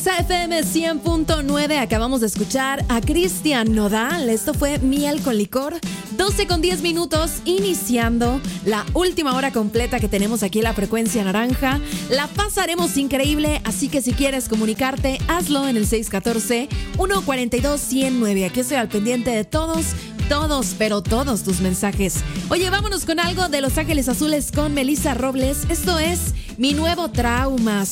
FM 100.9, acabamos de escuchar a Cristian Nodal. Esto fue Miel con Licor. 12:10, iniciando la última hora completa que tenemos aquí en la frecuencia naranja. La pasaremos increíble, así que si quieres comunicarte, hazlo en el 614-142-109. Aquí estoy al pendiente de todos, pero todos tus mensajes. Oye, vámonos con algo de Los Ángeles Azules con Melissa Robles. Esto es Mi Nuevo Trauma.